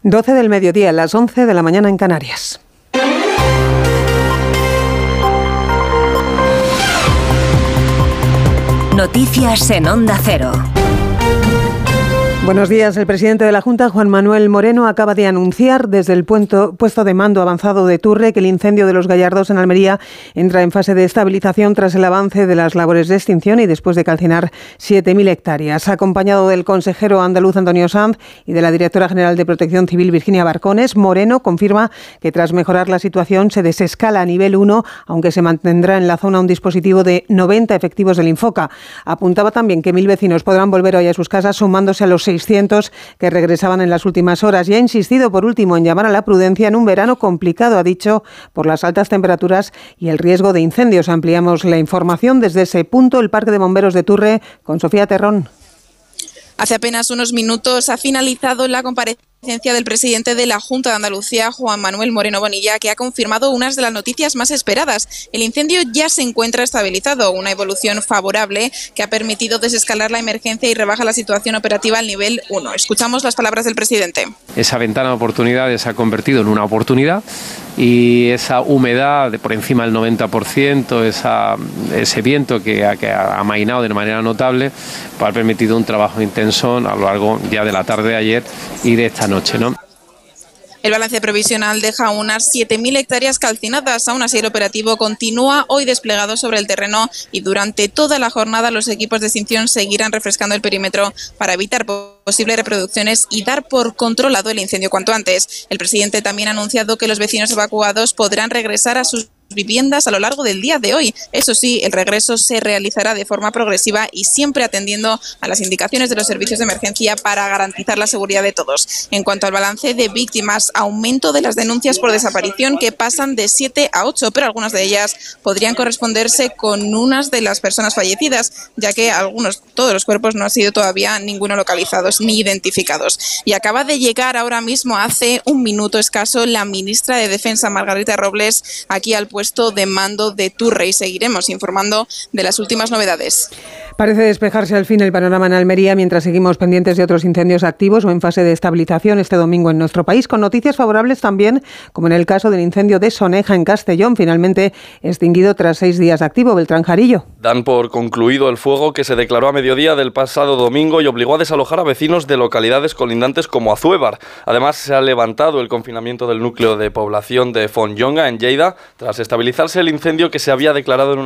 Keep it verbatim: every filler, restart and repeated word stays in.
doce del mediodía, las once de la mañana en Canarias. Noticias en Onda Cero. Buenos días. El presidente de la Junta, Juan Manuel Moreno, acaba de anunciar desde el puesto, puesto de mando avanzado de Turre que el incendio de los Gallardos en Almería entra en fase de estabilización tras el avance de las labores de extinción y después de calcinar siete mil hectáreas. Acompañado del consejero andaluz Antonio Sanz y de la directora general de Protección Civil Virginia Barcones, Moreno confirma que tras mejorar la situación se desescala a nivel uno, aunque se mantendrá en la zona un dispositivo de noventa efectivos del Infoca. Apuntaba también que mil vecinos podrán volver hoy a sus casas sumándose a los seiscientos que regresaban en las últimas horas, y ha insistido por último en llamar a la prudencia en un verano complicado, ha dicho, por las altas temperaturas y el riesgo de incendios. Ampliamos la información desde ese punto, el Parque de Bomberos de Turre, con Sofía Terrón. Hace apenas unos minutos ha finalizado la comparecencia del presidente de la Junta de Andalucía, Juan Manuel Moreno Bonilla, que ha confirmado unas de las noticias más esperadas. El incendio ya se encuentra estabilizado, una evolución favorable que ha permitido desescalar la emergencia y rebaja la situación operativa al nivel uno. Escuchamos las palabras del presidente. Esa ventana de oportunidades se ha convertido en una oportunidad y esa humedad de por encima del noventa por ciento, esa, ese viento que ha, que ha amainado de manera notable, pues ha permitido un trabajo intenso a lo largo ya de la tarde de ayer y de esta noche, ¿no? El balance provisional deja unas siete mil hectáreas calcinadas. Aún así, el operativo continúa hoy desplegado sobre el terreno y durante toda la jornada los equipos de extinción seguirán refrescando el perímetro para evitar posibles reproducciones y dar por controlado el incendio cuanto antes. El presidente también ha anunciado que los vecinos evacuados podrán regresar a sus viviendas a lo largo del día de hoy. Eso sí, el regreso se realizará de forma progresiva y siempre atendiendo a las indicaciones de los servicios de emergencia para garantizar la seguridad de todos. En cuanto al balance de víctimas, aumento de las denuncias por desaparición que pasan de siete a ocho, pero algunas de ellas podrían corresponderse con unas de las personas fallecidas, ya que algunos, todos los cuerpos no han sido todavía ninguno localizados ni identificados. Y acaba de llegar ahora mismo, hace un minuto escaso, la ministra de Defensa, Margarita Robles, aquí al puesto de mando de Turre, y seguiremos informando de las últimas novedades. Parece despejarse al fin el panorama en Almería mientras seguimos pendientes de otros incendios activos o en fase de estabilización este domingo en nuestro país, con noticias favorables también, como en el caso del incendio de Soneja en Castellón, finalmente extinguido tras seis días activo. Beltrán Jarillo. Dan por concluido el fuego que se declaró a mediodía del pasado domingo y obligó a desalojar a vecinos de localidades colindantes como Azuévar. Además, se ha levantado el confinamiento del núcleo de población de Fonllonga en Lleida tras estabilizarse el incendio que se había declarado en una